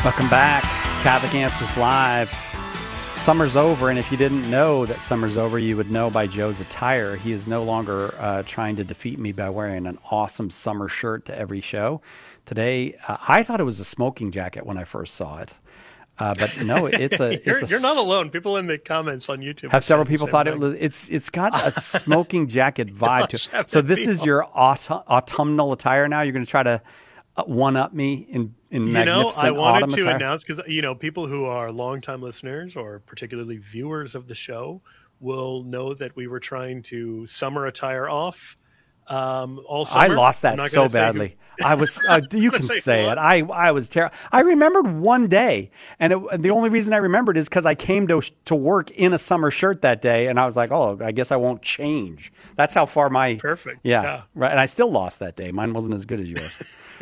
Welcome back. Catholic Answers Live. Summer's over, and if you didn't know that summer's over, you would know by Joe's attire. He is no longer trying to defeat me by wearing an awesome summer shirt to every show. Today, I thought it was a smoking jacket when I first saw it. But no, it's a. You're not alone. People in the comments on YouTube have several people thought it was. It's got a smoking jacket vibe to it. So this is your autumnal attire now. You're going to try to one up me in magnificent I wanted to attire? announce because people who are longtime listeners or particularly viewers of the show will know that we were trying to summer attire off. All summer. I lost that so badly. I was. You can say it. I was terrible. I remembered one day, and the only reason I remembered is because I came to work in a summer shirt that day, and I was like, "Oh, I guess I won't change." That's how far my perfect. Yeah, right. And I still lost that day. Mine wasn't as good as yours.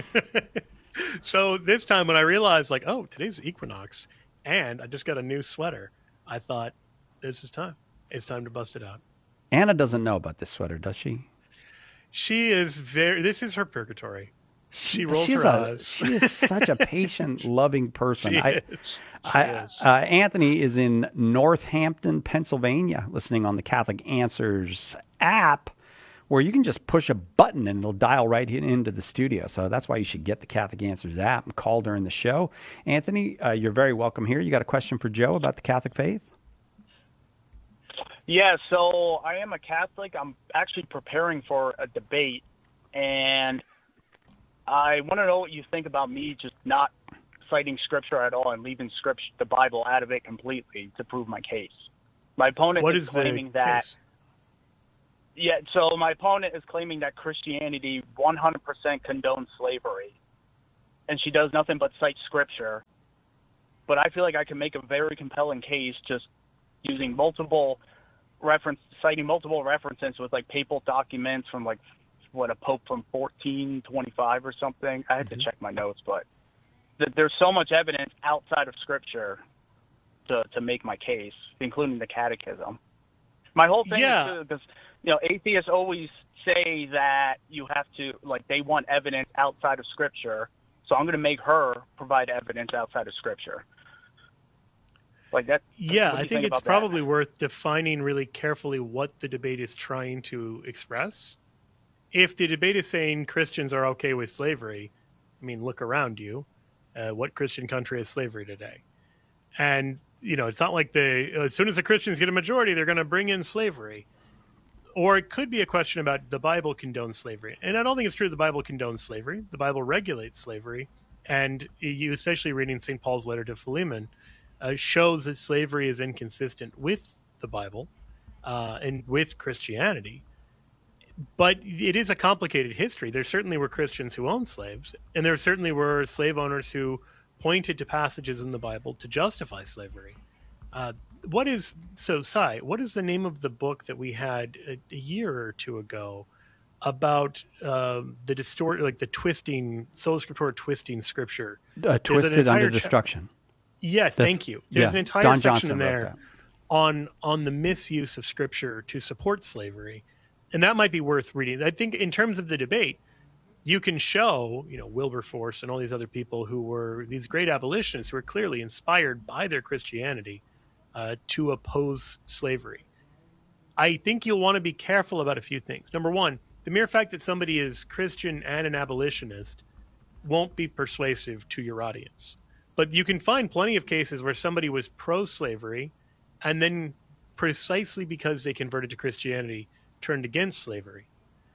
So this time when I realized, like, oh, today's equinox, and I just got a new sweater, I thought, this is time. It's time to bust it out. Anna doesn't know about this sweater, does she? She is this is her purgatory. She rolls her eyes. She is such a patient, loving person. She is. Anthony is in Northampton, Pennsylvania, listening on the Catholic Answers app, where you can just push a button and it'll dial right into the studio. So that's why you should get the Catholic Answers app and call during the show. Anthony, you're very welcome here. You got a question for Joe about the Catholic faith? Yeah, so I am a Catholic. I'm actually preparing for a debate, and I want to know what you think about me just not citing Scripture at all and leaving the Bible out of it completely to prove my case. My opponent is claiming that. Case? Yeah, so my opponent is claiming that Christianity 100% condones slavery, and she does nothing but cite Scripture. But I feel like I can make a very compelling case just using citing multiple references with like papal documents from like a pope from 1425 or something. I had to check my notes, but there's so much evidence outside of Scripture to make my case, including the Catechism. My whole thing is because atheists always say that you have to they want evidence outside of Scripture, so I'm going to make her provide evidence outside of Scripture. Like that. Yeah, I think it's probably worth defining really carefully what the debate is trying to express. If the debate is saying Christians are okay with slavery, I mean, look around you. What Christian country has slavery today? And, it's not like as soon as the Christians get a majority, they're going to bring in slavery. Or it could be a question about the Bible condones slavery. And I don't think it's true the Bible condones slavery. The Bible regulates slavery. And you, especially reading St. Paul's letter to Philemon, shows that slavery is inconsistent with the Bible and with Christianity. But it is a complicated history. There certainly were Christians who owned slaves, and there certainly were slave owners who pointed to passages in the Bible to justify slavery. What is the name of the book that we had a year or two ago about the twisting, sola scriptura twisting Scripture? Twisted under destruction. Yes, thank you. There's an entire Don section Johnson in there on the misuse of Scripture to support slavery, and that might be worth reading. I think in terms of the debate, you can show, Wilberforce and all these other people who were these great abolitionists who were clearly inspired by their Christianity to oppose slavery. I think you'll want to be careful about a few things. Number one, the mere fact that somebody is Christian and an abolitionist won't be persuasive to your audience. But you can find plenty of cases where somebody was pro-slavery and then precisely because they converted to Christianity turned against slavery.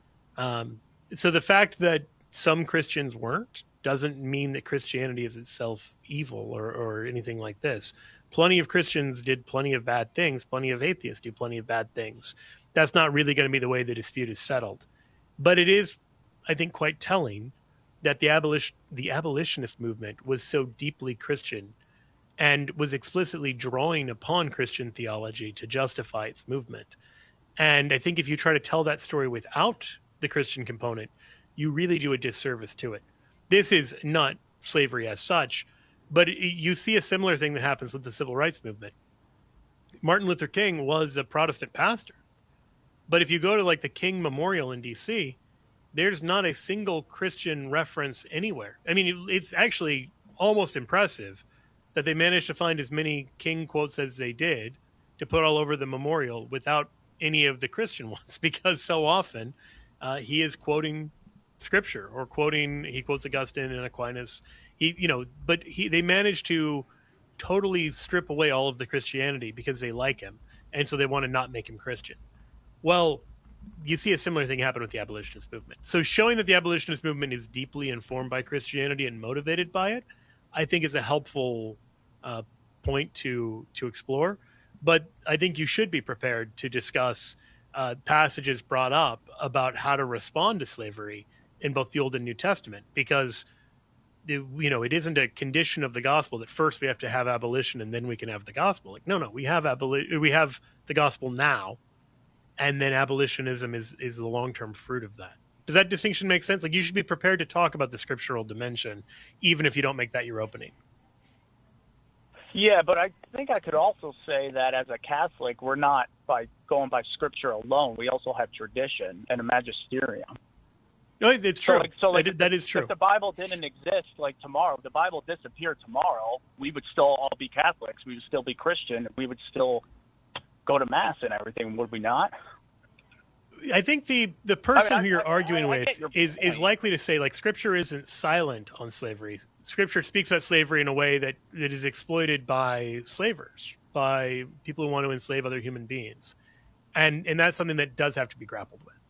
So the fact that some Christians weren't doesn't mean that Christianity is itself evil or anything like this. Plenty of Christians did plenty of bad things. Plenty of atheists do plenty of bad things. That's not really going to be the way the dispute is settled. But it is, I think, quite telling that the abolitionist movement was so deeply Christian and was explicitly drawing upon Christian theology to justify its movement. And I think if you try to tell that story without the Christian component, you really do a disservice to it. This is not slavery as such, but you see a similar thing that happens with the civil rights movement. Martin Luther King was a Protestant pastor. But if you go to the King Memorial in D.C., there's not a single Christian reference anywhere. I mean, it's actually almost impressive that they managed to find as many King quotes as they did to put all over the memorial without any of the Christian ones, because so often he is quoting scripture or he quotes Augustine and Aquinas. They managed to totally strip away all of the Christianity because they like him, and so they want to not make him Christian. Well, you see a similar thing happen with the abolitionist movement. So showing that the abolitionist movement is deeply informed by Christianity and motivated by it, I think is a helpful point to explore. But I think you should be prepared to discuss passages brought up about how to respond to slavery in both the Old and New Testament, because it isn't a condition of the gospel that first we have to have abolition and then we can have the gospel. Like, no, we have we have the gospel now, and then abolitionism is the long-term fruit of that. Does that distinction make sense? Like, you should be prepared to talk about the scriptural dimension, even if you don't make that your opening. Yeah, but I think I could also say that as a Catholic, we're not going by scripture alone. We also have tradition and a magisterium. No, it's true. That is true. If the Bible didn't exist, like tomorrow, if the Bible disappeared tomorrow, we would still all be Catholics. We would still be Christian. We would still go to Mass and everything, would we not? I think the person who you're arguing with is likely to say, like, Scripture isn't silent on slavery. Scripture speaks about slavery in a way that is exploited by slavers, by people who want to enslave other human beings. And that's something that does have to be grappled with.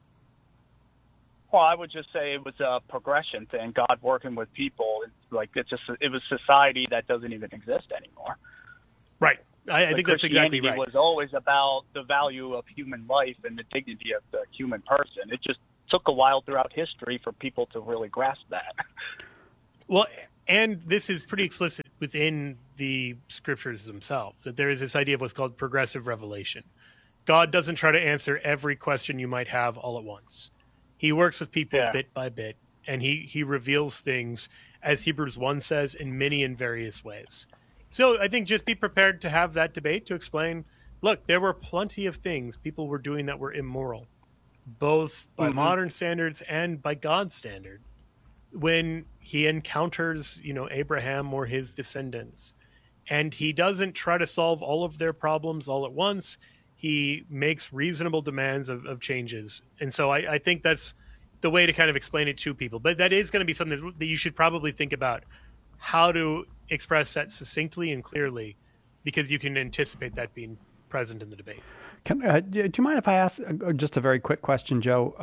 Well, I would just say it was a progression thing, God working with people. It was society that doesn't even exist anymore. Right. I think that's exactly right. Christianity was always about the value of human life and the dignity of the human person. It just took a while throughout history for people to really grasp that. Well, and this is pretty explicit within the scriptures themselves, that there is this idea of what's called progressive revelation. God doesn't try to answer every question you might have all at once. He works with people bit by bit, and he reveals things, as Hebrews 1 says, in many and various ways. So I think just be prepared to have that debate to explain, look, there were plenty of things people were doing that were immoral, both by modern standards and by God's standard. When he encounters, Abraham or his descendants, and he doesn't try to solve all of their problems all at once, he makes reasonable demands of changes. And so I think that's the way to kind of explain it to people. But that is going to be something that you should probably think about, how to express that succinctly and clearly, because you can anticipate that being present in the debate. Do you mind if I ask just a very quick question, Joe?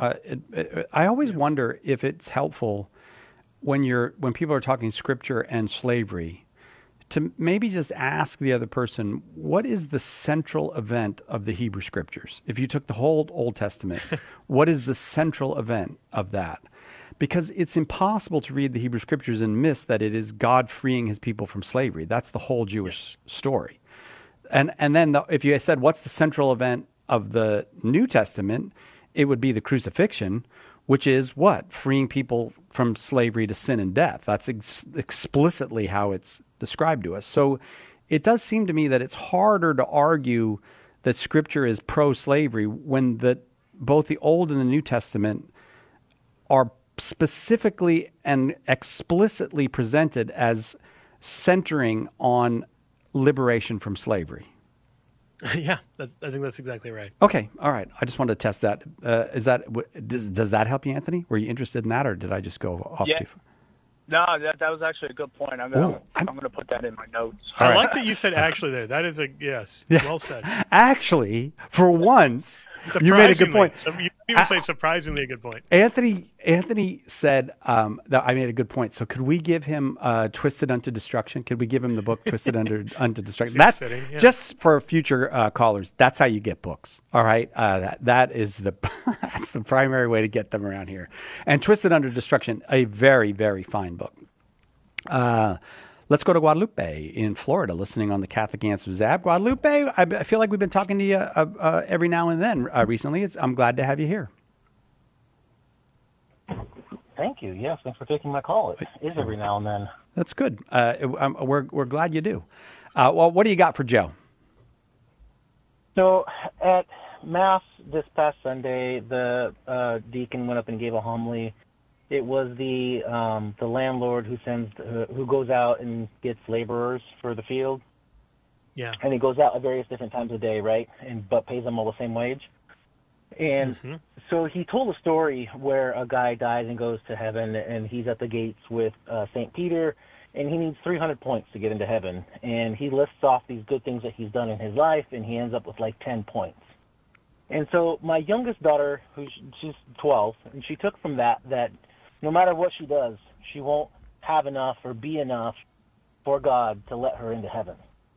I always wonder if it's helpful when people are talking scripture and slavery to maybe just ask the other person, what is the central event of the Hebrew scriptures? If you took the whole Old Testament, what is the central event of that? Because it's impossible to read the Hebrew scriptures and miss that it is God freeing his people from slavery. That's the whole Jewish story. And then if you said, what's the central event of the New Testament, it would be the crucifixion, which is what? Freeing people from slavery to sin and death. That's explicitly how it's described to us. So it does seem to me that it's harder to argue that Scripture is pro-slavery when both the Old and the New Testament are specifically and explicitly presented as centering on liberation from slavery. Yeah, I think that's exactly right. Okay, all right. I just wanted to test that. Does that help you, Anthony? Were you interested in that, or did I just go off too far? No, that was actually a good point. I'm gonna put that in my notes. I like that you said actually there. That is yes. Well said. Actually, for once, you made a good point. You even say surprisingly a good point. Anthony said that I made a good point. So could we give him Twisted Unto Destruction? Could we give him the book Twisted Unto Destruction? That's just for future callers. That's how you get books. All right, that is that's the primary way to get them around here. And Twisted Unto Destruction, a very, very fine book. Let's go to Guadalupe in Florida, listening on the Catholic Answers app. Guadalupe, I feel like we've been talking to you every now and then recently. I'm glad to have you here. Thank you. Yes, thanks for taking my call. It is every now and then. That's good. We're glad you do. Well, what do you got for Joe? So at Mass this past Sunday, the deacon went up and gave a homily, It was the landlord who goes out and gets laborers for the field. Yeah. And he goes out at various different times of day, right? But pays them all the same wage. And so he told a story where a guy dies and goes to heaven, and he's at the gates with St. Peter, and he needs 300 points to get into heaven. And he lists off these good things that he's done in his life, and he ends up with like 10 points. And so my youngest daughter, she's 12, and she took from that no matter what she does, she won't have enough or be enough for God to let her into heaven.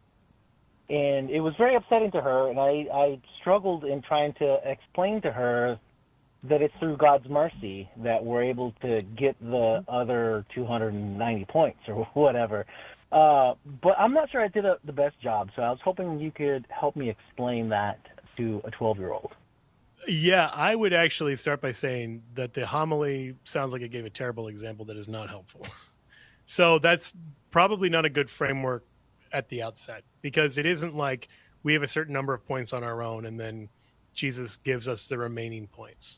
And it was very upsetting to her, and I struggled in trying to explain to her that it's through God's mercy that we're able to get the other 290 points or whatever. But I'm not sure I did the best job, so I was hoping you could help me explain that to a 12-year-old. Yeah, I would actually start by saying that the homily sounds like it gave a terrible example that is not helpful. So that's probably not a good framework at the outset, because it isn't like we have a certain number of points on our own and then Jesus gives us the remaining points.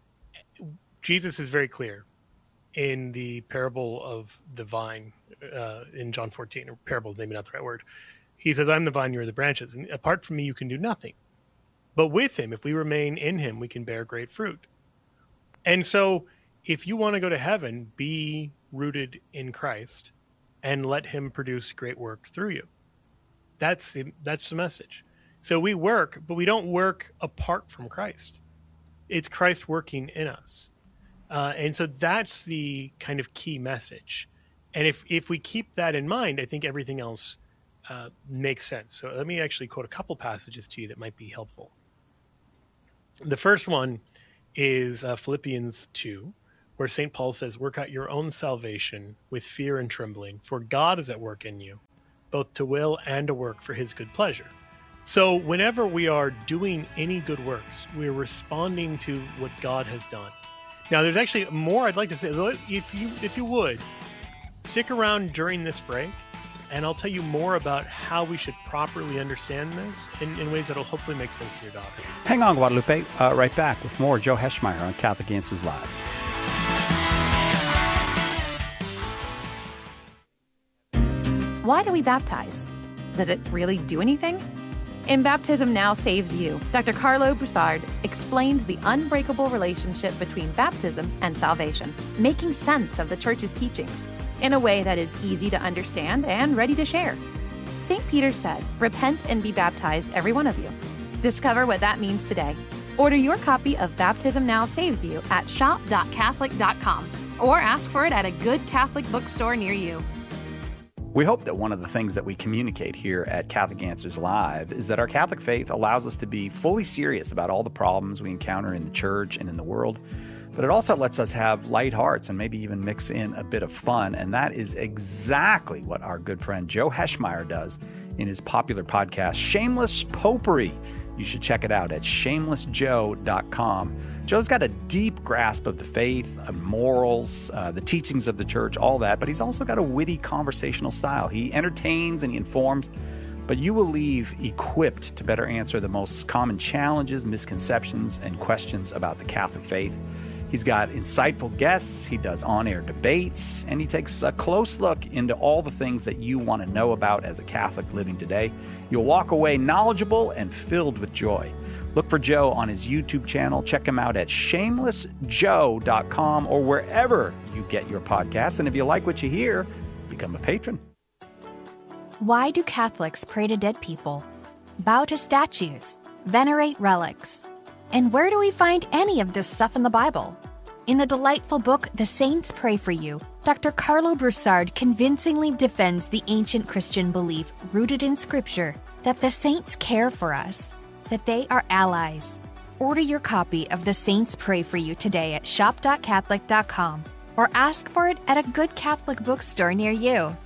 Jesus is very clear in the parable of the vine in John 14, or parable, maybe not the right word. He says, I'm the vine, you're the branches. And apart from me, you can do nothing. But with him, if we remain in him, we can bear great fruit. And so if you want to go to heaven, be rooted in Christ and let him produce great work through you. That's the message. So we work, but we don't work apart from Christ. It's Christ working in us. And so that's the kind of key message. And if we keep that in mind, I think everything else makes sense. So let me actually quote a couple passages to you that might be helpful. The first one is Philippians 2, where St. Paul says, work out your own salvation with fear and trembling, for God is at work in you, both to will and to work for his good pleasure. So whenever we are doing any good works, we're responding to what God has done. Now, there's actually more I'd like to say. If you would, stick around during this break, and I'll tell you more about how we should properly understand this in ways that will hopefully make sense to your daughter. Hang on, Guadalupe. Right back with more Joe Heschmeyer on Catholic Answers Live. Why do we baptize? Does it really do anything? In Baptism Now Saves You, Dr. Carlo Broussard explains the unbreakable relationship between baptism and salvation, making sense of the Church's teachings in a way that is easy to understand and ready to share. St. Peter said, repent and be baptized, every one of you. Discover what that means today. Order your copy of Baptism Now Saves You at shop.catholic.com or ask for it at a good Catholic bookstore near you. We hope that one of the things that we communicate here at Catholic Answers Live is that our Catholic faith allows us to be fully serious about all the problems we encounter in the church and in the world, but it also lets us have light hearts and maybe even mix in a bit of fun. And that is exactly what our good friend Joe Heschmeyer does in his popular podcast, Shameless Popery. You should check it out at shamelessjoe.com. Joe's got a deep grasp of the faith, morals, the teachings of the church, all that, but he's also got a witty conversational style. He entertains and he informs, but you will leave equipped to better answer the most common challenges, misconceptions, and questions about the Catholic faith. He's got insightful guests, he does on-air debates, and he takes a close look into all the things that you want to know about as a Catholic living today. You'll walk away knowledgeable and filled with joy. Look for Joe on his YouTube channel. Check him out at shamelessjoe.com or wherever you get your podcasts. And if you like what you hear, become a patron. Why do Catholics pray to dead people, bow to statues, venerate relics? And where do we find any of this stuff in the Bible? In the delightful book, The Saints Pray for You, Dr. Carlo Broussard convincingly defends the ancient Christian belief rooted in Scripture that the saints care for us, that they are allies. Order your copy of The Saints Pray for You today at shop.catholic.com or ask for it at a good Catholic bookstore near you.